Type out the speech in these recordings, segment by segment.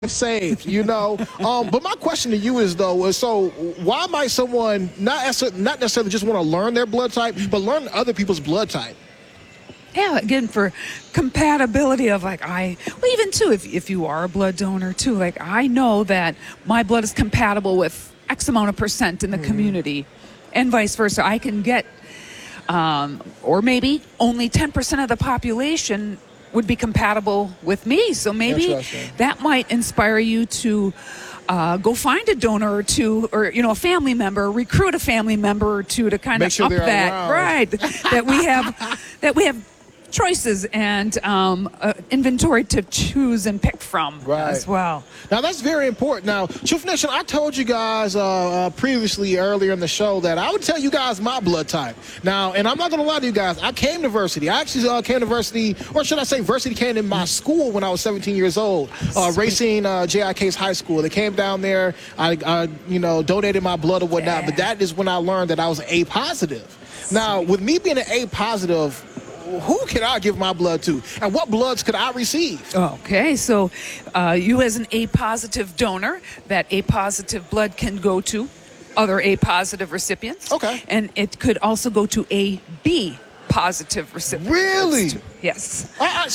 saved, But my question to you is, though, so why might someone not necessarily just want to learn their blood type, but learn other people's blood type? Yeah, again, for compatibility of even too, if you are a blood donor too, I know that my blood is compatible with X amount of percent in the community and vice versa. I can get, or maybe only 10% of the population would be compatible with me. So maybe that might inspire you to go find a donor or two, or a family member, recruit a family member or two to kind of up that, right? that we have choices and inventory to choose and pick from as well. Now, that's very important. Now, Truth Nation, I told you guys previously earlier in the show that I would tell you guys my blood type. Now, and I'm not going to lie to you guys, I came to Versity. I actually came to Versity, or should I say Versity came in my school when I was 17 years old. Racine JIK's high school. They came down there. I donated my blood or whatnot, but that is when I learned that I was A positive. Now, with me being an A positive, who can I give my blood to, and what bloods could I receive? Okay, so you as an A positive donor, that A positive blood can go to other A positive recipients. Okay, and it could also go to A B positive recipients. Really? Yes.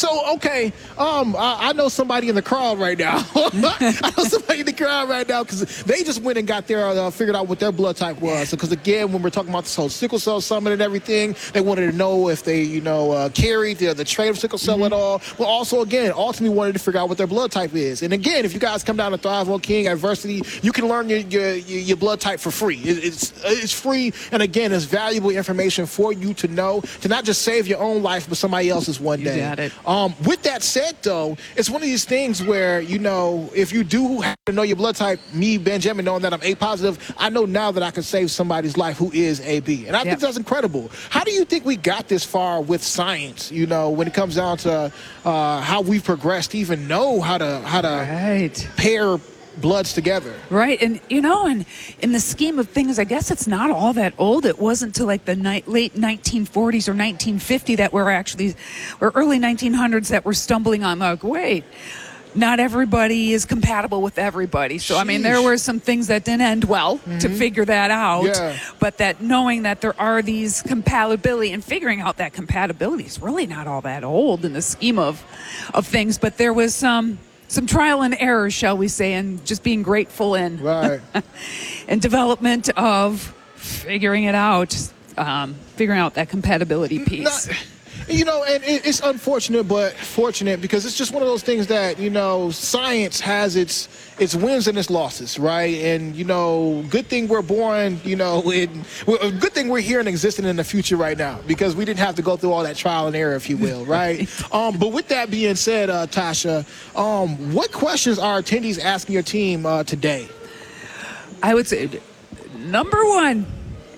I know somebody in the crowd right now. I know somebody in the crowd right now because they just went and got their figured out what their blood type was. Because again, when we're talking about this whole sickle cell summit and everything, they wanted to know if they, carried the trait of sickle cell at all. But also, again, ultimately wanted to figure out what their blood type is. And again, if you guys come down to Thrive on King Adversity, you can learn your blood type for free. It's free, and again, it's valuable information for you to know, to not just save your own life, but somebody else's one day. You got it. With that said, though, it's one of these things where, if you do have to know your blood type, me, Benjamin, knowing that I'm A positive, I know now that I can save somebody's life who is AB. And I think that's incredible. How do you think we got this far with science, when it comes down to how we've progressed to even know how to pair bloods together? Right. And and in the scheme of things, I guess it's not all that old. It wasn't till like the late 1940s or 1950 that or early 1900s that we're stumbling on wait, not everybody is compatible with everybody. So, there were some things that didn't end well to figure that out. Yeah. But that knowing that there are these compatibility and figuring out that compatibility is really not all that old in the scheme of things. But there was some trial and error, shall we say, and just being grateful and and development of figuring it out, figuring out that compatibility piece. And it's unfortunate, but fortunate, because it's just one of those things that, science has its wins and its losses, right? And, good thing we're born, good thing we're here and existing in the future right now, because we didn't have to go through all that trial and error, if you will, right? But with that being said, Tasha, what questions are attendees asking your team today? I would say, number one,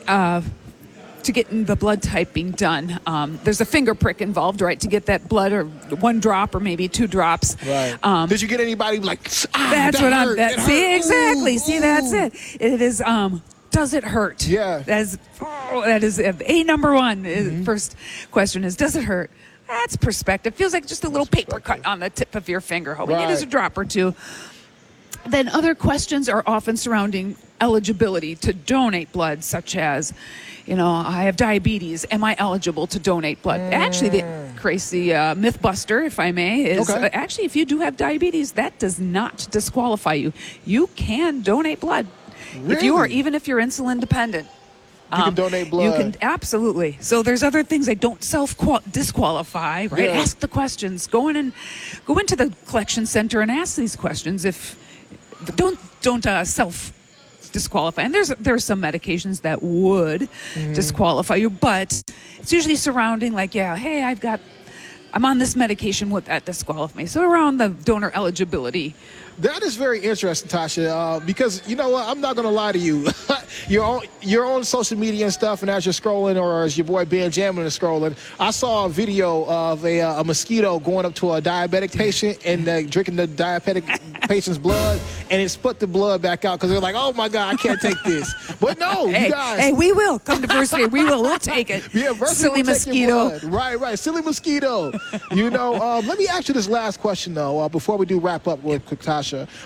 to get the blood typing done, there's a finger prick involved, right, to get that blood, or one drop or maybe two drops. Right. Did you get anybody like, that's what I'm, see, exactly. Ooh. See, that's it. It is, does it hurt? Yeah. That is A number one. First question is, does it hurt? That's perspective. Feels like just a little paper cut on the tip of your finger. Hoping it is a drop or two. Then other questions are often surrounding eligibility to donate blood, such as, I have diabetes. Am I eligible to donate blood? Actually, the crazy myth buster, if I may, is actually, if you do have diabetes, that does not disqualify you. You can donate blood. Really? Even if you're insulin dependent. You can donate blood. You can, absolutely. So there's other things that don't disqualify, right? Yeah. Ask the questions. Go into the collection center and ask these questions. Don't self disqualify. And there's some medications that would disqualify you, but it's usually surrounding I'm on this medication, would that disqualify me? So around the donor eligibility. That is very interesting, Tasha, because you know what? I'm not going to lie to you. You're on social media and stuff, and as you're scrolling, or as your boy Benjamin is scrolling, I saw a video of a mosquito going up to a diabetic patient and drinking the diabetic patient's blood, and it split the blood back out because they're like, oh my God, I can't take this. But no, you guys. Hey, we will come to Versity. We'll take it. Yeah, silly mosquito. Right, silly mosquito. Let me ask you this last question though, before we do wrap up with Tasha.